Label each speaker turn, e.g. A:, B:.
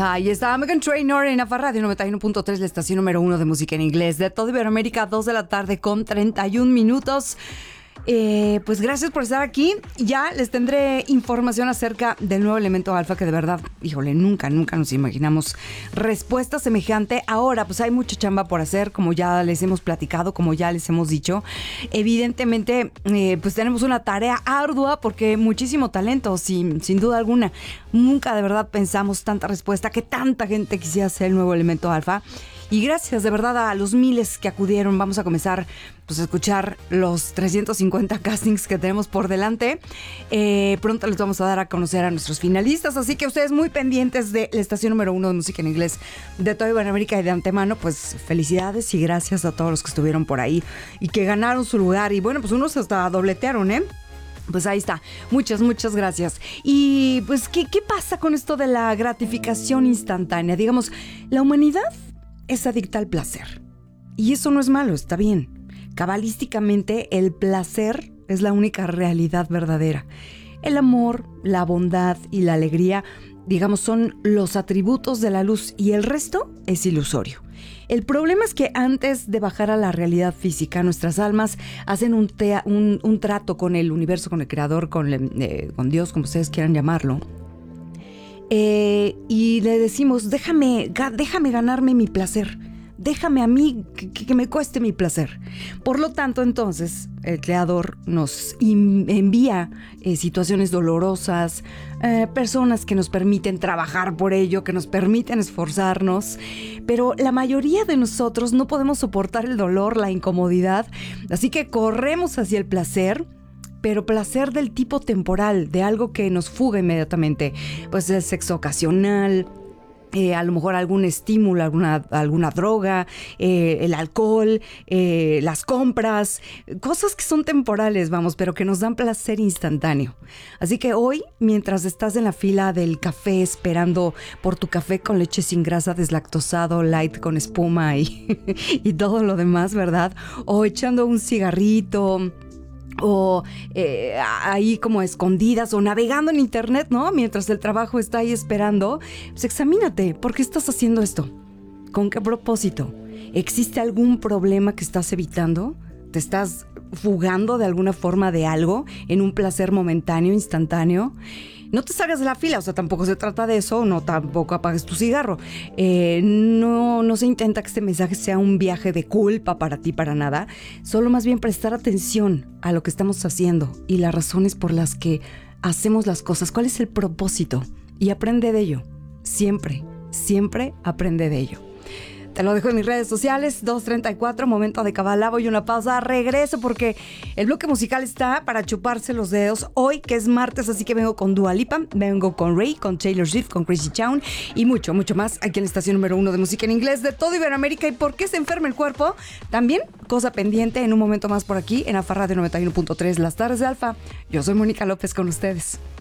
A: Ahí está Meghan Trainor en AFA Radio 91.3, la estación número 1 de música en inglés de todo Iberoamérica, 2 de la tarde con 31 minutos. Pues gracias por estar aquí. Ya les tendré información acerca del nuevo elemento alfa que de verdad, híjole, nunca nos imaginamos respuesta semejante. Ahora, pues hay mucha chamba por hacer, como ya les hemos platicado, como ya les hemos dicho. Evidentemente, pues tenemos una tarea ardua porque muchísimo talento, sin duda alguna. Nunca de verdad pensamos tanta respuesta, que tanta gente quisiera ser el nuevo elemento alfa. Y gracias de verdad a los miles que acudieron. Vamos a comenzar pues, a escuchar los 350 castings que tenemos por delante. Pronto les vamos a dar a conocer a nuestros finalistas. Así que ustedes muy pendientes de la estación número 1 de música en inglés de toda Iberoamérica. Y de antemano, pues felicidades y gracias a todos los que estuvieron por ahí y que ganaron su lugar. Y bueno, pues unos hasta dobletearon, ¿eh? Pues ahí está. Muchas gracias. Y pues, ¿qué pasa con esto de la gratificación instantánea? Digamos, la humanidad es adicta al placer. Y eso no es malo, está bien. Cabalísticamente, el placer es la única realidad verdadera. El amor, la bondad y la alegría, digamos, son los atributos de la luz y el resto es ilusorio. El problema es que antes de bajar a la realidad física, nuestras almas hacen un trato con el universo, con el creador, con Dios, como ustedes quieran llamarlo. Y le decimos, déjame ganarme mi placer, déjame a mí que me cueste mi placer. Por lo tanto, entonces, el creador nos envía situaciones dolorosas, personas que nos permiten trabajar por ello, que nos permiten esforzarnos, pero la mayoría de nosotros no podemos soportar el dolor, la incomodidad, así que corremos hacia el placer, pero placer del tipo temporal, de algo que nos fuga inmediatamente, pues el sexo ocasional, a lo mejor algún estímulo, alguna droga, el alcohol, las compras, cosas que son temporales, vamos, pero que nos dan placer instantáneo. Así que hoy, mientras estás en la fila del café esperando por tu café con leche sin grasa, deslactosado, light con espuma y todo lo demás, ¿verdad? O echando un cigarrito, o ahí como escondidas o navegando en internet, ¿no? Mientras el trabajo está ahí esperando, pues examínate, ¿por qué estás haciendo esto? ¿Con qué propósito? ¿Existe algún problema que estás evitando? ¿Te estás fugando de alguna forma de algo en un placer momentáneo, instantáneo? No te salgas de la fila, o sea, tampoco se trata de eso, no tampoco apagues tu cigarro. No se intenta que este mensaje sea un viaje de culpa para ti, para nada. Solo más bien prestar atención a lo que estamos haciendo y las razones por las que hacemos las cosas. ¿Cuál es el propósito? Y aprende de ello. Siempre aprende de ello. Te lo dejo en mis redes sociales, 2:34, momento de cabala, voy a una pausa, regreso porque el bloque musical está para chuparse los dedos hoy, que es martes, así que vengo con Dua Lipa, vengo con Rey, con Taylor Swift, con Chrissy Chown y mucho más aquí en la estación número 1 de música en inglés de todo Iberoamérica. ¿Y por qué se enferma el cuerpo? También, cosa pendiente en un momento más por aquí en AFA Radio 91.3, las tardes de Alfa. Yo soy Mónica López con ustedes.